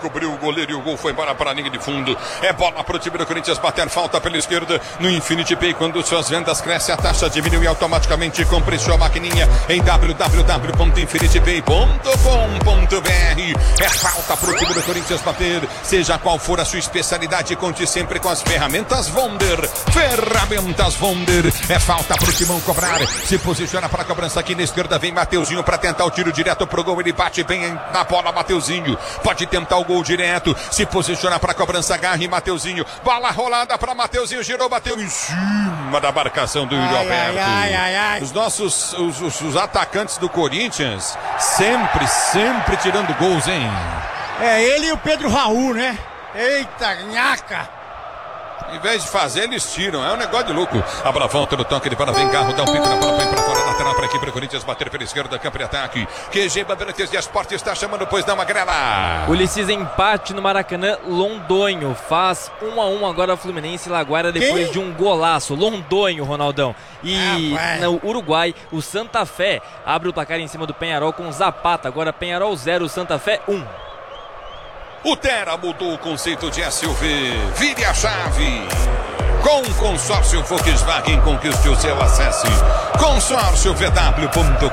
cobriu o goleiro e o gol foi para a linha de fundo. É bola para o time do Corinthians bater falta pela esquerda no Infinity Pay. Quando suas vendas crescem, a taxa diminui automaticamente. Compre sua maquininha em www.infinitypay.com.br. É falta para o time do Corinthians bater. Seja qual for a sua especialidade, conte sempre com as ferramentas Wonder. Ferramentas Wonder. É falta para o Timão cobrar. Se posiciona para a cobrança aqui na esquerda. Vem Mateuzinho para tentar o tiro direto pro gol. Ele bate bem na bola, Mateuzinho. Pode tentar o gol direto. Se posiciona para a cobrança. Agarre Mateuzinho. Bola rolada para Mateuzinho. Girou, bateu em cima da marcação do Yuri Alberto. Os nossos os atacantes do Corinthians sempre tirando gols, hein? É ele e o Pedro Raul, né? Eita, nhaca! Em vez de fazer, eles tiram. É um negócio de louco. A bola volta no toque de bola. Vem Garro, dá um pico na bola, põe pra fora, lateral pra equipe do Corinthians bater pela esquerda, campo de ataque. QG Bandeirantes de Esporte está chamando, pois dá uma grela. Ulisses, empate no Maracanã. Londonho faz 1-1 agora o Fluminense Laguaira depois de um golaço. Londonho, Ronaldão. E no Uruguai, o Santa Fé abre o placar em cima do Penharol com Zapata. Agora Penharol 0, Santa Fé 1. O Tera mudou o conceito de SUV. Vire a chave. Com o consórcio Volkswagen, conquiste o seu acesso. consórciovw.com.br.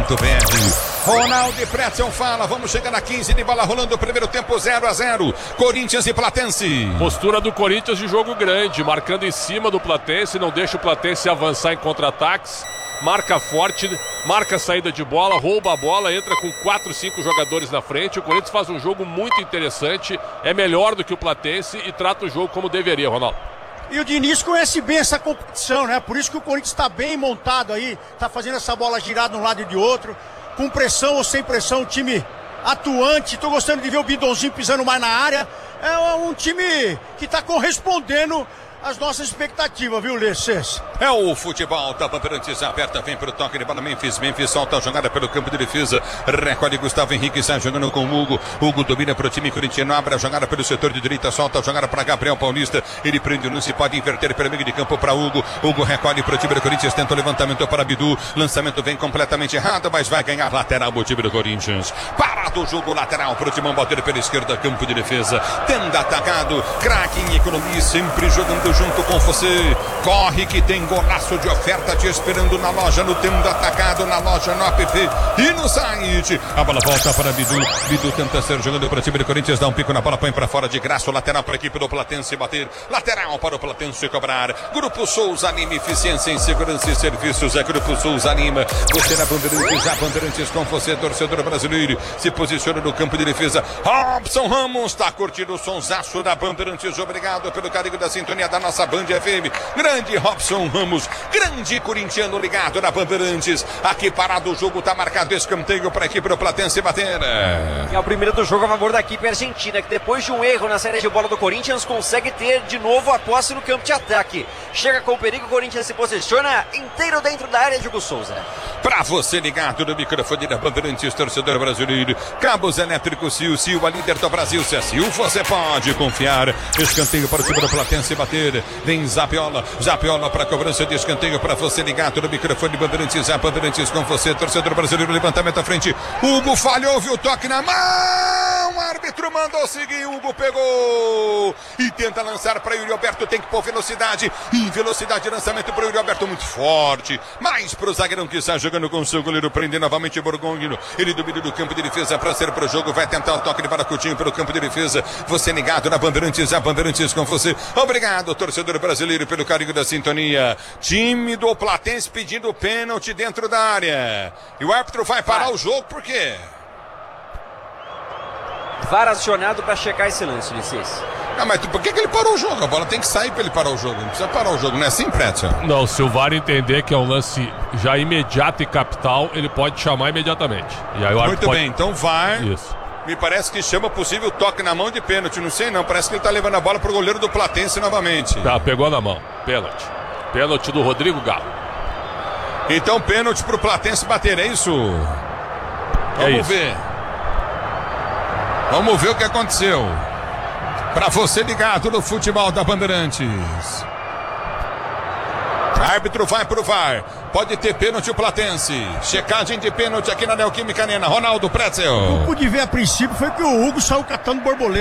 Ronaldo Pretzel fala, vamos chegar a 15 de bola rolando, o primeiro tempo 0-0. Corinthians e Platense. Postura do Corinthians de jogo grande, marcando em cima do Platense, não deixa o Platense avançar em contra-ataques. Marca forte, marca a saída de bola, rouba a bola, entra com 4, 5 jogadores na frente. O Corinthians faz um jogo muito interessante, é melhor do que o Platense e trata o jogo como deveria, Ronaldo. E o Diniz conhece bem essa competição, né? Por isso que o Corinthians está bem montado aí, tá fazendo essa bola girar de um lado e de outro, com pressão ou sem pressão, um time atuante. Tô gostando de ver o Bidonzinho pisando mais na área. É um time que tá correspondendo as nossas expectativas, viu, Ulisses? É o futebol da Bandeirantes aberta, vem pro toque de bola, Memphis solta a jogada pelo campo de defesa, recolhe Gustavo Henrique, sai jogando com o Hugo domina pro time corintiano, abre a jogada pelo setor de direita, solta a jogada para Gabriel Paulista, ele prende o lance, pode inverter pelo meio de campo para Hugo recolhe pro time do Corinthians, tenta o levantamento para Bidu, lançamento vem completamente errado, mas vai ganhar lateral o time do Corinthians, parado o jogo lateral pro Timão bater pela esquerda, campo de defesa, tenda atacado, craque em economia, sempre jogando junto com você. Corre que tem golaço de oferta te esperando na loja, no Tenda Atacado, na loja, no app e no site. A bola volta para Bidu. Bidu tenta ser jogando para o time do Corinthians, dá um pico na bola, põe para fora de graça. O lateral para a equipe do Platense bater. Lateral para o Platense cobrar. Grupo Souza Anima, eficiência em segurança e serviços. É Grupo Souza Anima. Você na Bandeirantes, a Bandeirantes com você, torcedor brasileiro. Se posiciona no campo de defesa. Robson Ramos está curtindo o sonsaço da Bandeirantes. Obrigado pelo carinho da sintonia da nossa Band FM. Grande Robson Ramos, grande corintiano ligado na Bandeirantes. Aqui parado o jogo, tá marcado escanteio para a equipe do Platense bater. É o primeiro do jogo a favor da equipe argentina, que depois de um erro na saída de bola do Corinthians, consegue ter de novo a posse no campo de ataque. Chega com o perigo, o Corinthians se posiciona inteiro dentro da área de Hugo Souza. Para você ligado no microfone da Bandeirantes, torcedor brasileiro, cabos elétricos Sil, a líder do Brasil. Se é Sil, você pode confiar. Escanteio para o time do Platense bater. Vem Zapiola para cobrança de escanteio para você ligado no microfone Bandeirantes, a Bandeirantes com você, torcedor brasileiro, levantamento à frente. Hugo falhou, viu o toque na mão, o árbitro mandou seguir, Hugo pegou e tenta lançar para Yuri Alberto, tem que pôr velocidade, em velocidade de lançamento para Yuri Alberto, muito forte, mais para o zagueirão que está jogando com o seu goleiro, prende novamente Borgonho, ele domina do campo de defesa para ser para o jogo, vai tentar o toque de Baracutinho pelo campo de defesa, você ligado na Bandeirantes, a Bandeirantes com você. Obrigado, torcedor brasileiro, pelo carinho da sintonia. Time do Platense pedindo pênalti dentro da área. E o árbitro vai parar o jogo, por quê? VAR acionado para checar esse lance, Ulisses. Ah, mas por que ele parou o jogo? A bola tem que sair para ele parar o jogo. Não precisa parar o jogo, não é assim, Pretzel? Não, se o VAR entender que é um lance já imediato e capital, ele pode chamar imediatamente. E aí o muito pode... bem, então VAR. Isso. Me parece que chama possível toque na mão de pênalti. Não sei não, parece que ele tá levando a bola pro goleiro do Platense novamente. Tá, pegou na mão. Pênalti. Pênalti do Rodrigo Galo. Então pênalti pro Platense bater, é isso? Vamos ver. Vamos ver o que aconteceu. Pra você ligado no futebol da Bandeirantes. Árbitro vai pro VAR. Pode ter pênalti o Platense. Checagem de pênalti aqui na Neoquímica Arena. Ronaldo Pretzel. O que eu pude ver a princípio foi que o Hugo saiu catando borboleta.